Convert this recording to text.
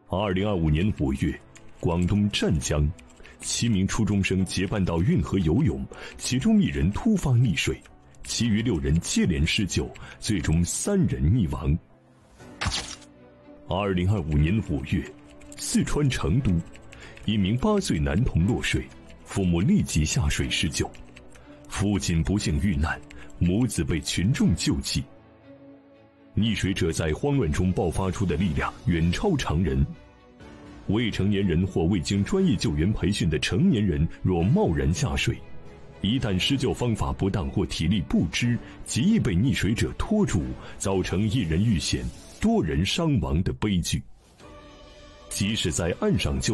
2025年5月，广东湛江7名初中生结伴到运河游泳，其中1人突发溺水，其余6人接连施救，最终3人溺亡。2025年5月，四川成都1名8岁男童落水，父母立即下水施救，父亲不幸遇难，母子被群众救济。溺水者在慌乱中爆发出的力量远超常人。未成年人或未经专业救援培训的成年人若贸然下水，一旦施救方法不当或体力不支，极易被溺水者拖住，造成1人遇险、多人伤亡的悲剧。即使在岸上救